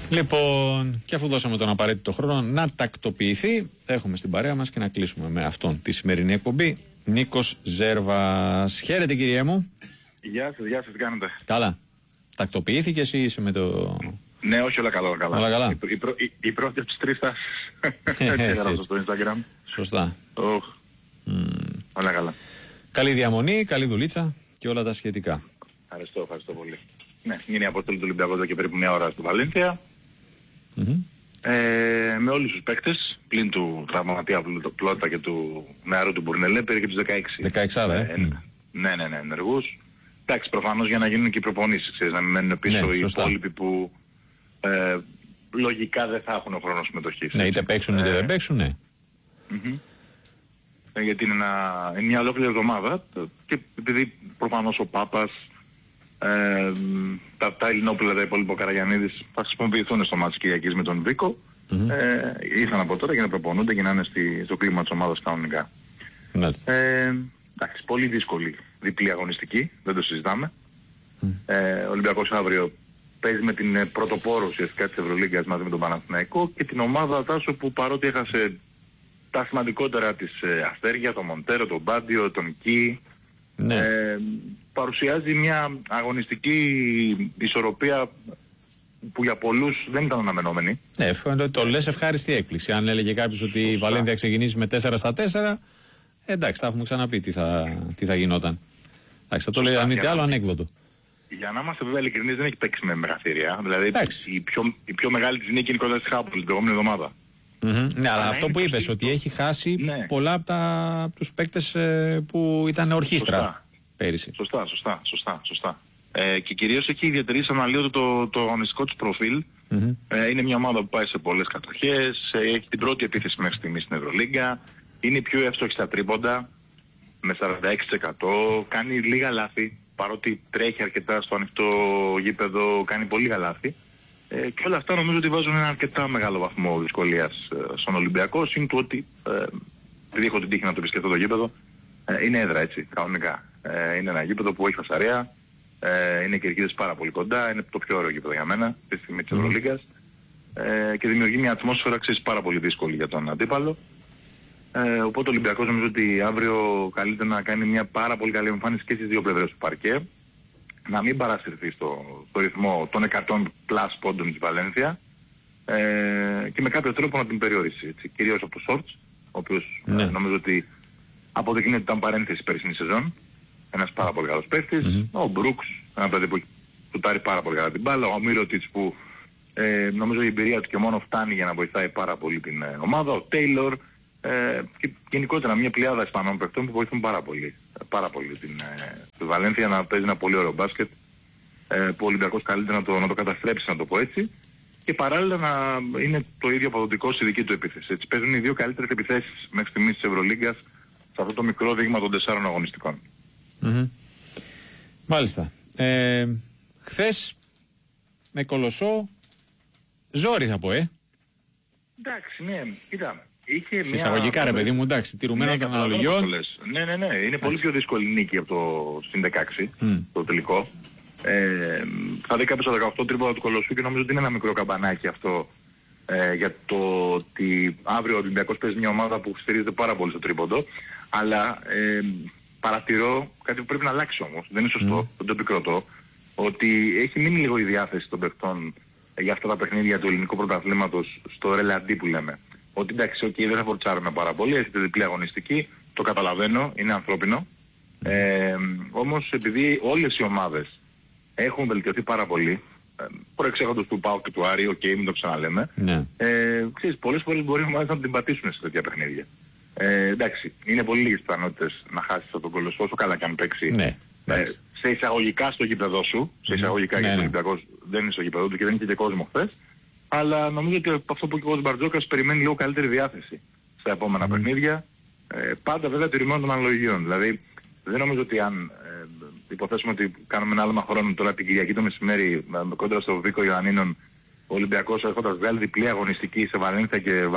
Λοιπόν, και αφού δώσαμε τον απαραίτητο χρόνο να τακτοποιηθεί, έχουμε στην παρέα μας και να κλείσουμε με αυτόν τη σημερινή εκπομπή. Νίκος Ζέρβας. Χαίρετε, κύριε μου. Γεια σας, τι κάνετε? Καλά. Τακτοποιήθηκες ή είσαι με το... Ναι, όχι, όλα καλά. Όλα καλά. Η πρώτη από τις τρεις θα έγραψα στο Instagram. Σωστά. Όλα καλά. Καλή διαμονή, καλή δουλίτσα και όλα τα σχετικά. Ευχαριστώ πολύ. Ναι, είναι η αποστολή του Ολυμπιακού εδώ και περίπου μια ώρα στη Βαλένθια. Με όλους τους παίκτες, πλην του τραυματία Πλότα και του νεαρού του Μπουρνελέ, περί και τους 16. 16, Ναι, ενεργούς. Εντάξει, προφανώς για να γίνουν και οι προπονήσεις, να μην μένουν πίσω οι υπόλοιποι που λογικά δεν θα έχουν χρόνο συμμετοχής. Ναι, είτε παίξουν είτε δεν παίξουν, ναι. Γιατί είναι μια ολόκληρη εβδομάδα και επειδή προφανώς ο Πάπας, τα Ελληνόπουλα, τα υπόλοιπα ο Καραγιαννίδης θα χρησιμοποιηθούν στο μάτς Κυριακής με τον Βίκο, ήρθαν από τώρα για να προπονούνται και να είναι στο κλίμα της ομάδας κανονικά. Εντάξει, πολύ δύσκολη διπλή αγωνιστική, δεν το συζητάμε. Ο Ολυμπιακός αύριο παίζει με την πρωτοπόρο ουσιαστικά της Ευρωλίγκας μαζί με τον Παναθηναϊκό και την ομάδα Τάσο που παρότι έχασε τα σημαντικότερα της Αστέρια, τον Μοντέρο, τον Μπάντιο, τον Κι, παρουσιάζει μια αγωνιστική ισορροπία που για πολλούς δεν ήταν αναμενόμενη. Ναι, το λες ευχάριστη έκπληξη. Αν έλεγε κάποιος ότι η Βαλένθια ξεκινήσει με 4-4, εντάξει, θα έχουμε ξαναπεί τι θα γινόταν. Εντάξει, θα το λέει αν μη τι άλλο ανέκδοτο. Για να είμαστε βέβαια ειλικρινείς, δεν έχει παίξει με μεγαθύρια. Δηλαδή η πιο μεγάλη της νίκη είναι κοντά στη Χάπολη την προηγούμενη εβδομάδα. Ναι, αλλά αυτό που είπες, ότι έχει χάσει πολλά από τους παίκτες που ήταν ορχήστρα πέρυσι. Σωστά. Και κυρίως έχει διατηρήσει αναλύωτο το αγωνιστικό της προφίλ. Είναι μια ομάδα που πάει σε πολλές κατοχές, έχει την πρώτη επίθεση μέχρι στιγμής στην Ευρωλίγκα, είναι η πιο εύστοχη στα τρίποντα με 46%, κάνει λίγα λάθη, παρότι τρέχει αρκετά στο ανοιχτό γήπεδο, κάνει πολύ λίγα λάθη. Και όλα αυτά νομίζω ότι βάζουν ένα αρκετά μεγάλο βαθμό δυσκολίας στον Ολυμπιακό, συν του ότι επειδή έχω την τύχη να το επισκεφτώ το γήπεδο, είναι έδρα έτσι, κανονικά. Είναι ένα γήπεδο που έχει φασαρία, είναι κερκίδες πάρα πολύ κοντά, είναι το πιο ωραίο γήπεδο για μένα, στη στιγμή της Ευρωλίγκας, και δημιουργεί μια ατμόσφαιρα πάρα πολύ δύσκολη για τον αντίπαλο. Οπότε ο Ολυμπιακός νομίζω ότι αύριο καλείται να κάνει μια πάρα πολύ καλή εμφάνιση και στις δύο πλευρές του παρκέ, να μην παρασυρθεί στο ρυθμό των 100 πλάς πόντων της Βαλένθια και με κάποιο τρόπο να την περιορίσει, έτσι. Κυρίως από το Σόρτς, ο οποίος νομίζω ότι αποδεικνύει ότι ήταν παρένθεση περσινή σεζόν, ένας πάρα πολύ καλός παίκτης, ο Μπρούξ, ένα παιδί που σουτάρει πάρα πολύ καλά την μπάλα, ο Μύρωτιτς που νομίζω η εμπειρία του και μόνο φτάνει για να βοηθάει πάρα πολύ την ομάδα, ο Τέιλορ, και γενικότερα μια πλειάδα Ισπανών παιχτών που βοηθούν πάρα πολύ τη Βαλένθια να παίζει ένα πολύ ωραίο μπάσκετ, που ο Ολυμπιακός καλείται να το καταστρέψει, να το πω έτσι, και παράλληλα να είναι το ίδιο αποδοτικό στη δική του επίθεση. Έτσι παίζουν οι δύο καλύτερες επιθέσεις μέχρι στιγμής της Ευρωλίγκας σε αυτό το μικρό δείγμα των 4 αγωνιστικών. Μάλιστα. Χθες με Κολοσσό ζόρι θα πω, Εντάξει, ναι, κοίτα. Εισαγωγικά ρε παιδί μου, εντάξει, τηρουμένο των αναλογιών. Ναι, είναι πολύ πιο δύσκολη νίκη από το συν 16, το τελικό. Θα δει κάποιος το 18 τρίποντα του Κολοσσού και νομίζω ότι είναι ένα μικρό καμπανάκι αυτό για το ότι αύριο ο Ολυμπιακός παίζει μια ομάδα που στηρίζεται πάρα πολύ στο τρίποντο, αλλά παρατηρώ κάτι που πρέπει να αλλάξει όμως, δεν είναι σωστό, δεν το επικροτώ, ότι έχει μείνει λίγο η διάθεση των παιχτών για αυτά τα παιχνίδια του ελληνικού πρωταθλήματος στο ρελαντί που λέμε. Ότι εντάξει, δεν θα φορτσάρουμε πάρα πολύ, έχετε διπλή αγωνιστική, το καταλαβαίνω, είναι ανθρώπινο. Όμως επειδή όλες οι ομάδες έχουν βελτιωθεί πάρα πολύ, προεξέχοντας του ΠΑΟΚ και του Άρη, μην το ξαναλέμε, ξέρεις, πολλές φορές μπορεί οι ομάδες να την πατήσουν σε τέτοια παιχνίδια. Εντάξει, είναι πολύ λίγες πιθανότητες να χάσεις από τον Κολοσσό, όσο καλά και αν παίξει. Σε εισαγωγικά στο γήπεδό σου, σε εισαγωγικά γιατί ο Ολυμπιακός δεν είναι στο γήπεδο του και δεν είχε και κόσμο χθες. Αλλά νομίζω ότι από αυτό που είπε ο Μπαρτζόκας περιμένει λίγο καλύτερη διάθεση στα επόμενα παιχνίδια. Πάντα βέβαια τηρημένων των αναλογιών. Δηλαδή δεν νομίζω ότι αν υποθέσουμε ότι κάνουμε ένα άλμα χρόνο τώρα την Κυριακή το μεσημέρι κόντρα στο Βίκο Ιωαννίνων, ο Ολυμπιακός έχοντας βγάλει διπλή αγωνιστική σε Βαλένθια και